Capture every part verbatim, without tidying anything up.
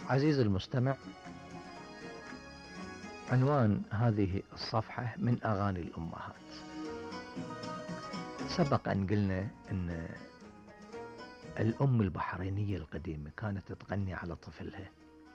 عزيزي المستمع، عنوان هذه الصفحة من أغاني الأمهات. سبق أن قلنا أن الأم البحرينية القديمة كانت تغني على طفلها،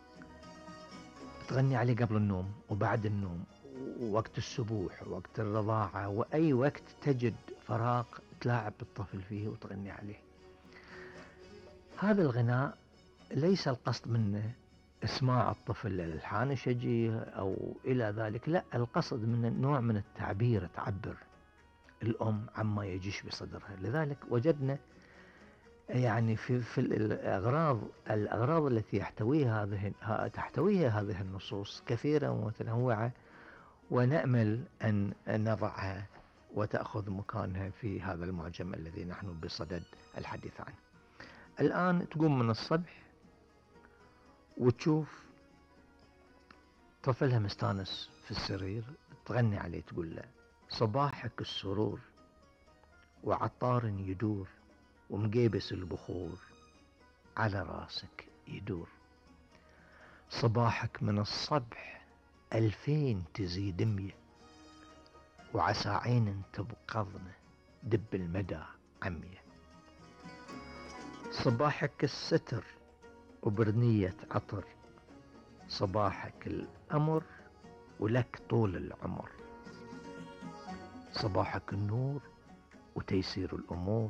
تغني عليه قبل النوم وبعد النوم ووقت السبوح ووقت الرضاعة، وأي وقت تجد فراغ تلاعب الطفل فيه وتغني عليه. هذا الغناء ليس القصد منه اسماع الطفل للألحان شجيه أو إلى ذلك، لا، القصد منه نوع من التعبير، تعبر الأم عما يجيش بصدرها. لذلك وجدنا يعني في في الأغراض الأغراض التي يحتويها هذه تحتويها هذه النصوص كثيرة ومتنوعة، ونأمل أن نضعها وتأخذ مكانها في هذا المعجم الذي نحن بصدد الحديث عنه. الآن تقوم من الصبح وتشوف طفلها مستانس في السرير، تغني عليه تقول له: صباحك السرور وعطار يدور ومقيبس البخور على راسك يدور، صباحك من الصبح ألفين تزيد مية وعسى عين تبقضنا دب المدى عمية، صباحك الستر وبرنية عطر، صباحك الأمر ولك طول العمر، صباحك النور وتيسير الأمور،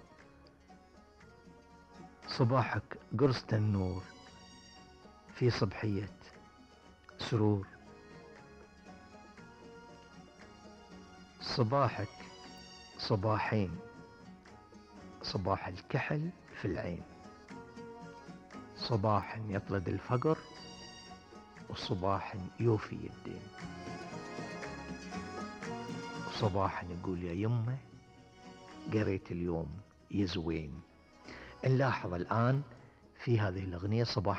صباحك قرصة النور في صبحية سرور، صباحك صباحين، صباح الكحل في العين، صباح يطرد الفقر وصباح يوفي الدين، صباح يقول يا يمه قريت اليوم يزوين. نلاحظ الآن في هذه الأغنية صباح